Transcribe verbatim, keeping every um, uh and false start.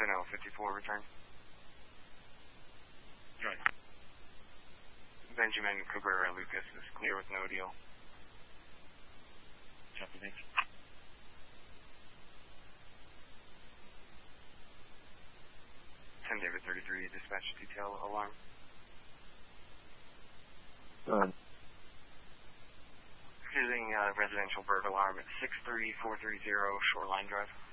oh fifty-four, return. Right. Benjamin Cabrera Lucas is clear with no deal. Copy, thanks. ten David thirty-three, dispatch detail alarm. Done. Using uh, residential bird alarm at six three four three zero Shoreline Drive.